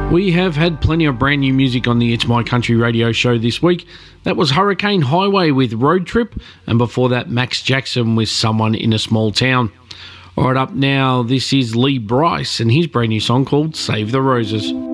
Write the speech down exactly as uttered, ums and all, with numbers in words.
We have had plenty of brand new music on the It's My Country radio show this week. That was Hurricane Highway with Road Trip, and before that Max Jackson with Someone in a Small Town. All right, up now, this is Lee Bryce and his brand new song called Save the Roses.